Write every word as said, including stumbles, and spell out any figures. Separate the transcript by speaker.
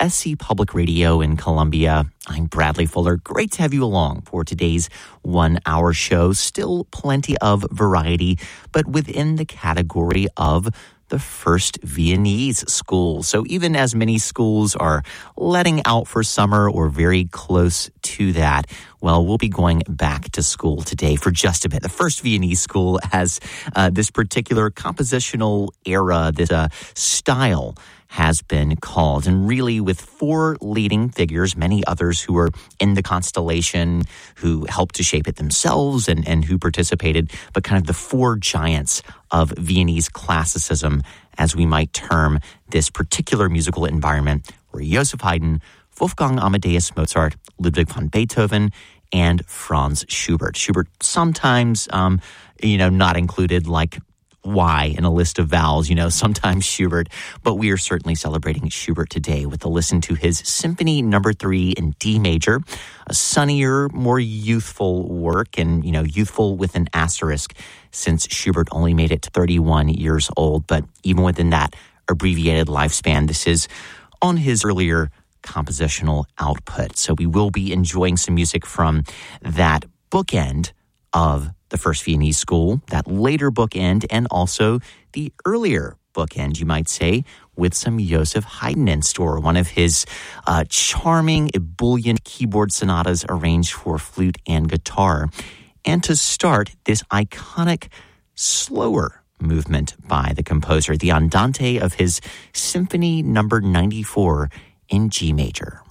Speaker 1: S C Public Radio in Columbia. I'm Bradley Fuller. Great to have you along for today's one-hour show. Still plenty of variety, but within the category of the First Viennese School. So even as many schools are letting out for summer or very close to that, well, we'll be going back to school today for just a bit. The First Viennese School has uh, this particular compositional era, this uh, style has been called. And really with four leading figures, many others who were in the constellation, who helped to shape it themselves and, and who participated, but kind of the four giants of Viennese classicism, as we might term this particular musical environment, were Joseph Haydn, Wolfgang Amadeus Mozart, Ludwig van Beethoven, and Franz Schubert. Schubert sometimes, um, you know, not included like Y in a list of vowels, you know, sometimes Schubert, but we are certainly celebrating Schubert today with a listen to his Symphony Number Three in D major, a sunnier, more youthful work, and, you know, youthful with an asterisk since Schubert only made it to thirty-one years old. But even within that abbreviated lifespan, this is on his earlier compositional output. So we will be enjoying some music from that bookend of the First Viennese School, that later bookend, and also the earlier bookend, you might say, with some Joseph Haydn in store, one of his uh, charming, ebullient keyboard sonatas arranged for flute and guitar. And to start, this iconic, slower movement by the composer, the Andante of his Symphony Number ninety-four in G major.